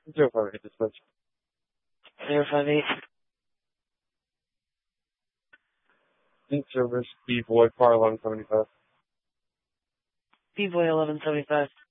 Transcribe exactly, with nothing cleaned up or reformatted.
Zero five eight dispatch. Zero five eight. In service, B boy, car eleven seventy five. B boy eleven seventy five.